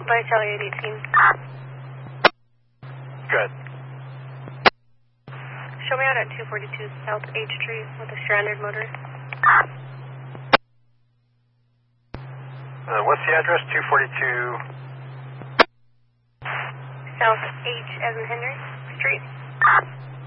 By Charlie 18. Good. Show me out at 242 South H Street with a stranded motorist. What's the address? 242 South H as in Henry Street.